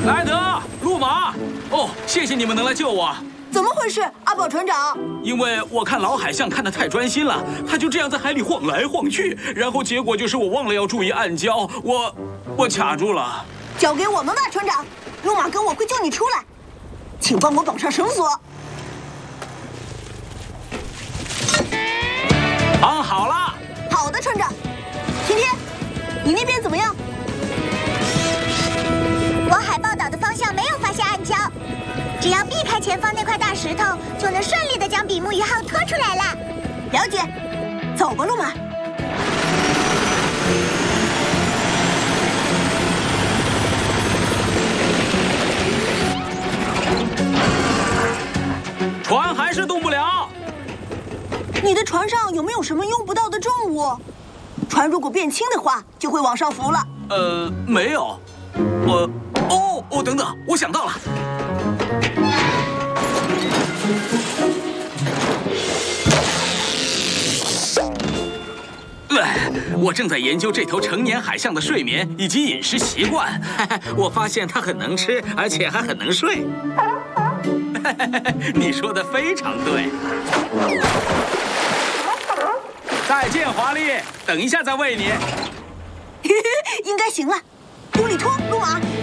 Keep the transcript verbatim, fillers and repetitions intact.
莱德、路马，哦，谢谢你们能来救我。 怎么回事，阿宝船长？ 因为我看老海象看得太专心了，他就这样在海里晃来晃去，然后结果就是我忘了要注意暗礁，我我卡住了。 交给我们吧，船长。路马跟我会救你出来，请帮我绑上绳索。 绑好了。 好的，船长。晴天，你那边怎么样？ 往海豹岛的方向没有发现暗礁，只要避开前方那块大石头，就能顺利的将比目鱼号拖出来了。 了解，走吧，路马。 船还是动不了。 你的船上有没有什么用不到的重物？船如果变轻的话，就会往上浮了。 呃，没有。我，哦哦，等等，我想到了。我正在研究这头成年海象的睡眠以及饮食习惯。我发现它很能吃，而且还很能睡。你说的非常对。再见，华丽。等一下再喂你。 应该行了。乌里托，路马。